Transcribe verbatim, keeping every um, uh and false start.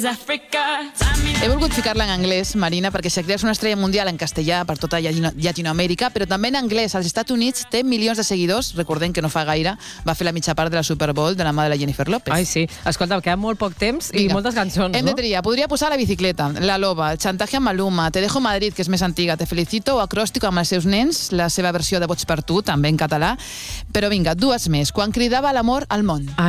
He volgut ficar-la en anglès, Marina, perquè Shakira és una estrella mundial en castellà per tota Llatinoamèrica, però també en anglès. Als Estats Units té milions de seguidors. Recordem que no fa gaire va fer la mitja part de la Super Bowl de la mà de la Jennifer López. Ai, sí. Escolta, queda molt poc temps i Vinga. moltes cançons, Hem no? de triar. Podria posar La bicicleta, La loba, El chantaje a Maluma, Te dejo Madrid, que és més antiga, Te felicito, o Acròstico amb els seus nens, la seva versió de Boig per tu, també en català. Però vinga, dues més. Quan cridava l'amor al món. Ai,